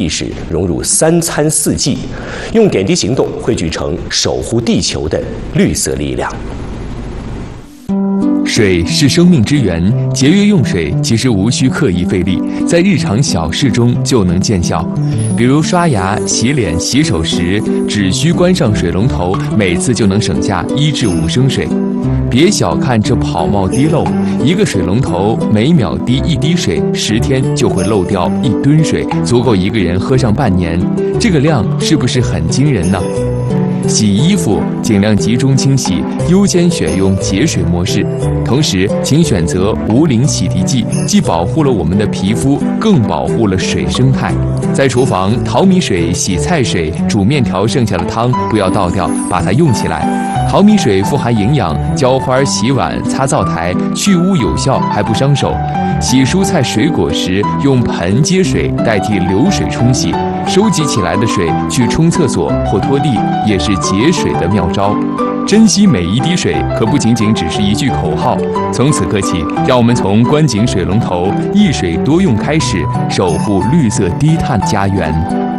识融入3餐4季，用点滴行动汇聚成守护地球的绿色力量。 水是生命之源，节约用水其实无需刻意费力，在日常小事中就能见效。比如刷牙、洗脸、洗手时，只需关上水龙头，每次就能省下1至5升水。别小看这跑冒滴漏，一个水龙头每秒滴1滴水，10天就会漏掉1吨水，足够一个人喝上半年。这个量是不是很惊人呢？洗衣服尽量集中清洗，优先选用节水模式。同时，请选择无磷洗涤剂，既保护了我们的皮肤，更保护了水生态。在厨房，淘米水洗菜水、煮面条剩下的汤不要倒掉，把它用起来。淘米水富含营养，浇花、洗碗、擦灶台，去污有效，还不伤手。洗蔬菜水果时，用盆接水代替流水冲洗，收集起来的水去冲厕所或拖地，也是节水的妙招。珍惜每一滴水，可不仅仅只是一句口号。从此刻起，让我们从关紧水龙头、一水多用开始，守护绿色低碳家园。